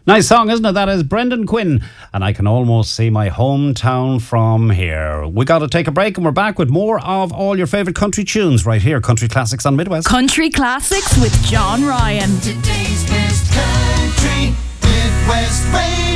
Nice song, isn't it? That is Brendan Quinn, and I can almost see my hometown from here. We got to take a break, and we're back with more of all your favourite country tunes right here, Country Classics on Midwest. Country Classics with John Ryan. Today's best country, Midwest Radio.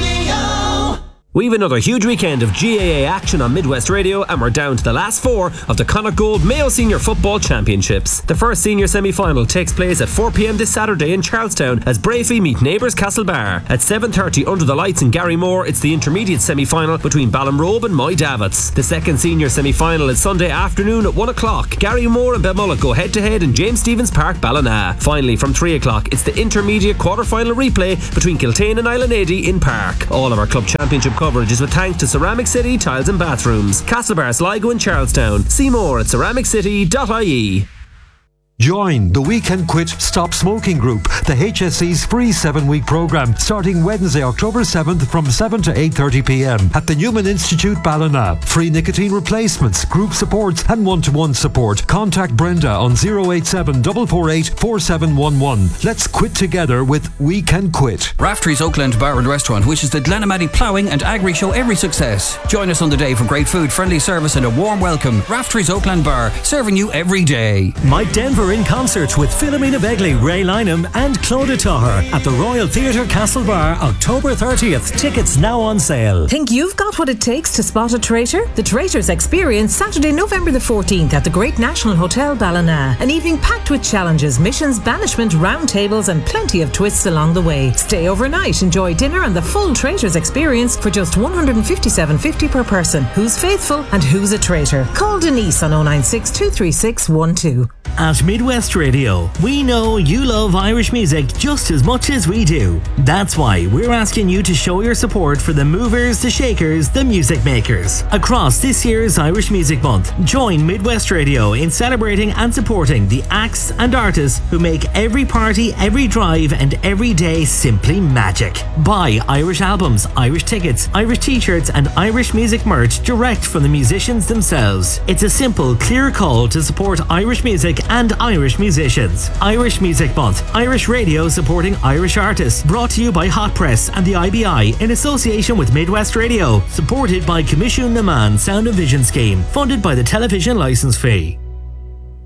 We've another huge weekend of GAA action on Midwest Radio, and we're down to the last four of the Connacht Gold Mayo Senior Football Championships. The first senior semi-final takes place at 4pm this Saturday in Charlestown as Bravey meet neighbours Castlebar. At 7:30 under the lights in Garrymore, it's the intermediate semi-final between Ballinrobe and Moy Davits. The second senior semi-final is Sunday afternoon at 1 o'clock. Garrymore and Belmullet go head-to-head in James Stephens Park, Ballina. Finally, from 3 o'clock, it's the intermediate quarter-final replay between Kiltane and Islandady in Park. All of our club championship coverage is with thanks to Ceramic City Tiles and Bathrooms, Castlebar, Sligo and Charlestown. See more at ceramiccity.ie. Join the We Can Quit Stop Smoking Group, the HSE's free 7-week programme, starting Wednesday, October 7th from 7 to 8:30pm at the Newman Institute, Ballina. Free nicotine replacements, group supports and one-to-one support. Contact Brenda on 087 448 4711. Let's quit together with We Can Quit. Raftery's Oakland Bar and Restaurant wishes the Glenamady Ploughing and Agri Show every success. Join us on the day for great food, friendly service and a warm welcome. Raftery's Oakland Bar, serving you every day. Mike Denver in concert with Philomena Begley, Ray Lynham and Claudia Taher at the Royal Theatre Castlebar, October 30th. Tickets now on sale. Think you've got what it takes to spot a traitor? The Traitors Experience, Saturday, November the 14th at the Great National Hotel, Ballina. An evening packed with challenges, missions, banishment, round tables and plenty of twists along the way. Stay overnight, enjoy dinner and the full Traitors Experience for just $157.50 per person. Who's faithful and who's a traitor? Call Denise on 096 236 12. At Midwest Radio, we know you love Irish music just as much as we do. That's why we're asking you to show your support for the movers, the shakers, the music makers. Across this year's Irish Music Month, join Midwest Radio in celebrating and supporting the acts and artists who make every party, every drive and every day simply magic. Buy Irish albums, Irish tickets, Irish t-shirts and Irish music merch direct from the musicians themselves. It's a simple, clear call to support Irish music and Irish musicians. Irish Music Month, Irish Radio supporting Irish artists. Brought to you by Hot Press and the IBI in association with Midwest Radio. Supported by Commission Naman Sound and Vision Scheme. Funded by the Television Licence Fee.